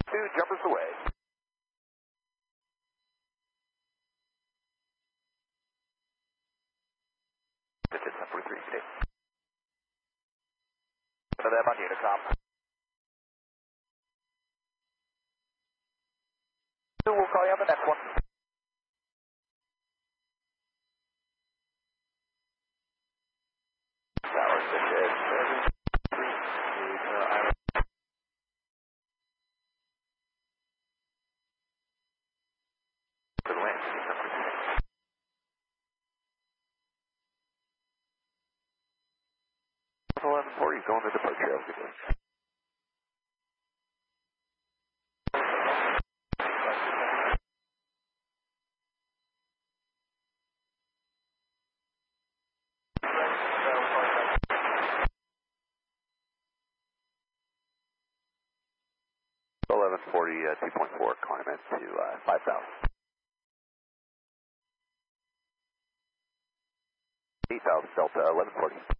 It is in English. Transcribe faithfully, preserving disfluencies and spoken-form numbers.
Two jumpers away. This is ten forty-three today. For them on Unicom. We'll call you on the next one. Tower six is seven three eight. For the land, eleven forty, going to departure. eleven forty, uh, two point four, climb it to uh, five thousand. eight thousand Delta, eleven forty.